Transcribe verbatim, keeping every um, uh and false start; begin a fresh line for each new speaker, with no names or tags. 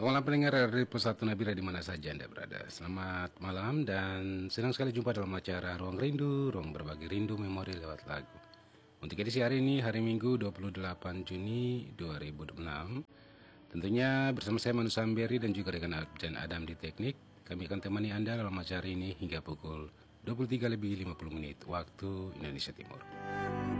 Selamat malam pendengar dari Pusat Nabila di mana saja Anda berada. Selamat malam dan senang sekali jumpa dalam acara Ruang Rindu, ruang berbagi rindu memori lewat lagu. Untuk edisi hari ini, hari Minggu dua puluh delapan Juni dua ribu dua puluh enam. Tentunya bersama saya Manu Samberi dan juga dengan Abjan Adam di teknik. Kami akan temani Anda dalam acara ini hingga pukul dua puluh tiga lebih lima puluh menit waktu Indonesia Timur.